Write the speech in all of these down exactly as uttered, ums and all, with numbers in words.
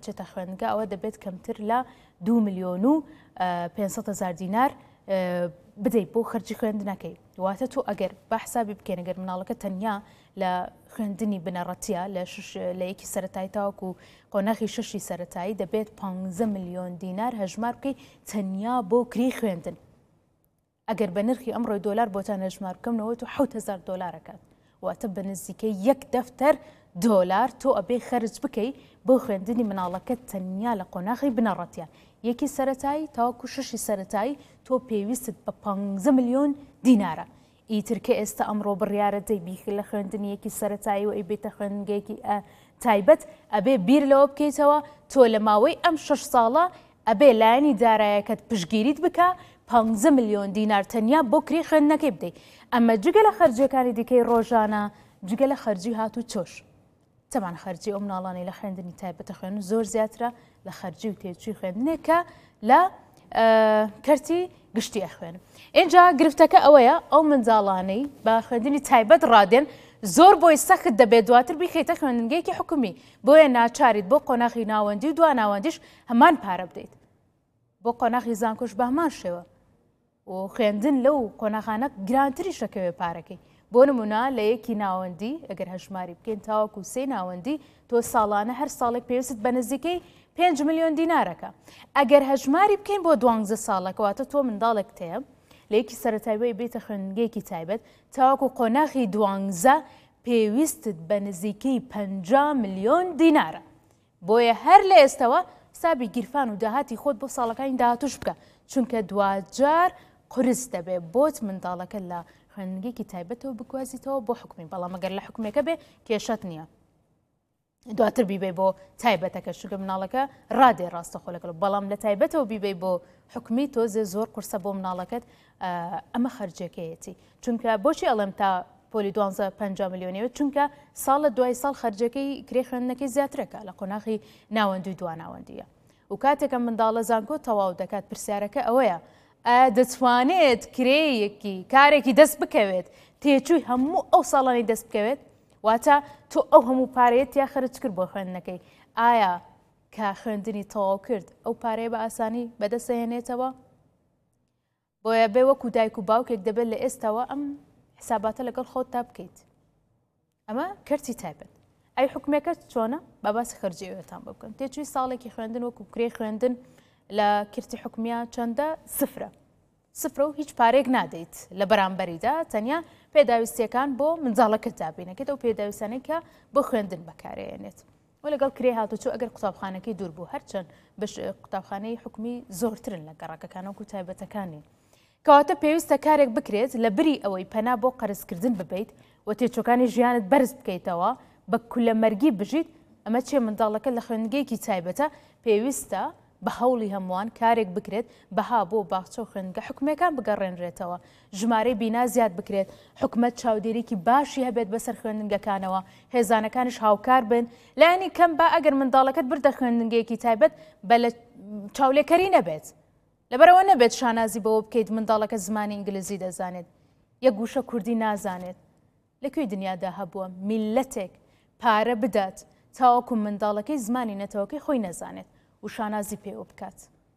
بچێتە خوێندنگە ئەوە دەبێت کەمتر لە دوو ملیۆن و پێنجسەد هەزار دینار بدەیت بۆ خەرجی خوێندنەکەی. واتە تۆ ئەگەر بە حسابی بکەین ئەگەر مناڵەکە تەنیا لە خوێندنی بنەڕەتیە لە یەکی سەرەتایی تاوەکو قۆناغی شەشی سەرەتایی دەبێت پانزە ملیۆن دینار هەژمار بکەیت تەنیا بۆ کری خوێندن. ئەگەر بە نرخی ئەمڕۆی دۆلار بۆتان هەژمار بکەمەوە تو حەوت هەزار دۆلارەکات. واتە بە نزیکەی یەک دەفتەر دۆلار تۆ ئەبێ خەرج بکەیت بۆ خوێندنی مناڵەکە تەنیا لە قۆناغی بنەڕەتیە. یەکی سەرەتایی تاوەکو شەشی سەرەتایی تۆ پێویستت بە پانزە ملیۆن دینارە. ئیترکە ئێستا ئەمڕۆ بڕیارە دەی بیخ لە خوێندنی یەکی سەرەتایی و ئەی بێتە خوێندنگەیەکی تایبەت ئەبێ بیر لەوە بکەیتەوە تۆ لە ماوەی ئەم شەش ساڵە ئەبێ لایەنی دارایەکەت پشگیریت بکە پانزە ملیۆن دینار تەنیا بۆ کری خوێندنەکەی بدەیت. ئەمە جگە لە خەرجیەکانی دیکەی ڕۆژانە جگە لە خەرجی هاتوو چۆش. تەمان خەرجی ئەو مناڵانەی لە خوێندنی تایبەتە خوێن زۆر زیاترە لە خەرجی و تێچووی خوێندنێکە لە کەرتی گشتی ئەخوێنم. اینجا گرفتەکە ئەوەیە ئەو منداڵانەی بە خوێندنی تایبەت ڕادێن زۆر بۆی سەخت دەبێت دواتر بیخیتە خوێندنگەیەکی حکومی بۆیە ناچاریت بۆ قۆناغی ناوەندی و دوا ناوەندیش هەمان پارە بدەیت. بۆ قۆناغی زانکۆش بە هەمان شێوە و خوێندن لەو قۆناغانە گرانتری شەکەوێ پارەکەی. بۆ نمونە لە یەکی ناوەندی ئەگەر هەژماری بکەین تاوەکو سێ ناوەندی تۆ ساڵانە هەر ساڵێک پێویست بە نزیکەی پێنج ملیۆن دینارەکە. ئەگەر هەژماری بکەین بۆ دوانزە ساڵەکەواتە تۆ منداڵێک تەیە لە یەکی سەرەتاییەوەی بێتە خوێندنگەیەکی تایبەت تاوەکو قۆناغی دوانزە پێویستت بە نزیکەی پەنجا ملیۆن دینارە. بۆیە هەر لە ئێستەوە حسابی گیرفان و داهاتی خۆت بۆ ساڵەکانی داهاتوش بکە چونکە دوجار قرس دەبێت بۆت منداڵەکە لە خوێندنگەیەکی تایبەتەوە بگوازیتەوە بۆ حکومی. بەڵام ئەگەر لە حکومێکە بێ کێشەت نییە دواتر بیبێ بۆ تایبەتەکە شوگە مناڵەکە ڕادێ ڕاستەخۆ لەگەڵ بەڵام لە تایبەتەوە بیبێ بۆ حکومی تۆزێ زۆر قورسە بۆ مناڵەکەت ئەمە خەرجەکەیەتی. چونکە بۆچی ئەڵێم تا پۆلی دوانزە پەنجا ملیۆنەوە چونکە ساڵە دوای ساڵ خەرجەکەی کرێ خوێندنەکەی زیاترەکە لە قۆناغی ناوەندی و دواناوەندیە. و کاتێکە منداڵە زانکۆ تەواو دەکات پرسیارەکە ئەوەیە دەتوانێت کرێیەکی کارێکی دەست بکەوێت تێچووی هەموو ئەو ساڵانی دەست بکەوێت واتە تۆ ئەو هەموو پارەیەت یا خەرج کرد بۆ خوێندنەکەی ئایا کە خوێندنی تەواو کرد ئەو پارەیە بە ئاسانی بەدەستهێنێتەوە؟ بۆیە بێ وەکو دایک و باوکێک دەبێت لە ئێستاوە ئەم حساباتە لەگەڵ خۆت تا بکەیت. ئەمە کەرتی تایبەت. ئەی حکومەکە چۆنە بە باسی خەرجی ئەوێتان بکەن. تێچووی ساڵێکی خوێندن وەکو کرێ خوێندن لە کردی حکومیە چەندە سفرە سفرە و هیچ پارێک نادەیت لە بەرامبەریدا تەنیا پێداویستیەکان بۆ منداڵەکە دابینەکەیت ئەو پێداویستانەی کە بۆ خوێندن بەکارێنێت و لەگەڵ کرێ هاتوچوو ئەگەر قوتابخانەکەی دوور بوو هەرچەند بەش قوتابخانەی حکومی زۆرترن لە گەڕاکەکانەوە و تایبەتەکانی کەواتە پێویستە کارێک بکرێت لە بری ئەوەی پەنا بۆ قەرزکردن ببیت و تێچۆکانی ژیانت بەرز بکەیتەوە بە کولەمەرگی بژیت. ئەمە چێ منداڵەکە لە خوێندنگەیەکی تایبەتە پێویستە بە هەوڵی هەمووان کارێک بکرێت بەها بۆ باخچە و خوێندنگە حکومەکان بگەڕێنرێتەوە ژمارەی بینا زیاد بکرێت حکومەت چاودێرێکی باشی هەبێت بەسەر خوێندنگەکانەوە هێزانەکانش هاوکار بن لایەنی کەم با ئەگەر منداڵەکەت بردە خوێندنگەیەکی تایبەت بە لە چاولێکەری نەبێت لەبەرەوە نەبێت شانازی بەوە بکەیت منداڵەکە زمانی ئینگلیزی دەزانێت یەک گوشە کوردی نازانێت. لەکوێی دنیادا هەبووە میلەتێک پارە بدات تاوەکو منداڵەکەی زمانی نەتەوەکەی خۆی نەزانێت و شانازی پێوە بکات.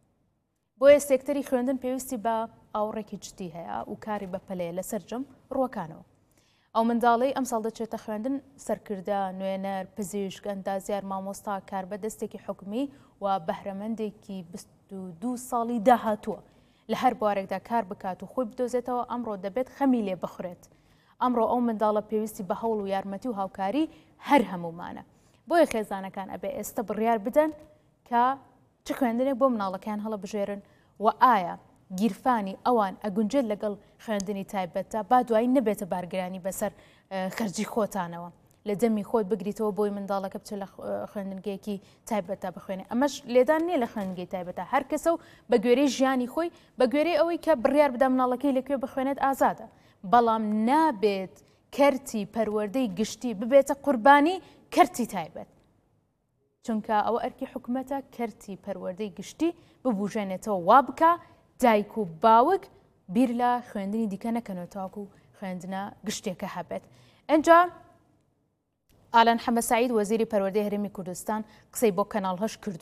بۆیە سێکتەری خوێندن پێویستی بە ئاوڕێکی جدی هەیە و کاری بە پەلەیە لەسەر جەم ڕووەکانەوە. ئەو منداڵەی ئەم ساڵ دەچێتە خوێندن سەرکردە نوێنەر پزیشک ئەندازیار مامۆستا کاربە دەستێکی حکومی و بەهرەمەندێکی بیست و دوو ساڵی داهاتووە لە هەر بوارێکدا کار بکات و خۆی بدۆزێتەوە ئەمڕۆ دەبێت خەمی لێ بخورێت. ئەمڕۆ ئەو منداڵە پێویستی بە هەوڵ و یارمەتی و هاوکاری هەر هەمومانە. بۆیە خێزانەکان ئەبێ ئێستا بڕیار بدەن کە چ خوێندنێک بۆ مناڵەکان هەڵە بژێرن و ئایا گیرفانی ئەوان ئەگونجێت لەگەڵ خوێندنی تایبەتە با دوایی نەبێتە بارگرانی بەسەر خەرجی خۆتانەوە لە دەمی خۆت بگریتەوە بۆی منداڵەکە بچێت لە خوێندنگەیەکی تایبەتە بخوێنێ. ئەمەش لێدان نییە لە خوێندنگەی تایبەتە هەر کەسە و بە گوێرەی ژیانی خۆی بە گوێرەی ئەوەی کە بڕیار بدا مناڵەکەی لەکوێ بخوێنێت ئازادە بەڵام نابێت کەرتی پەروەردەی گشتی ببێتە قوربانی کەرتی تایبەت چونکە ئەوە ئەرکی حکومەتە کەرتی پەروەردەی گشتی ببوژێنێتەوە وا بکە دایک و باوک بیر لە خوێندنی دیکە نەکەنەوە تاکو و خوێندنە گشتێکە هەبێت. ئەنجا ئالان حەمەد سەعید وەزیری پەروەردەی هەرێمی کوردستان قسەی بۆ کەناڵ هەش کردو.